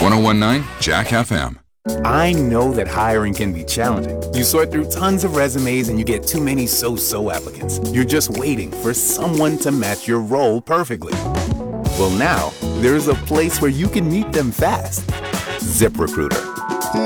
1019 Jack FM. I know that hiring can be challenging. You sort through tons of resumes and you get too many so-so applicants. You're just waiting for someone to match your role perfectly. Well, now, there's a place where you can meet them fast. ZipRecruiter.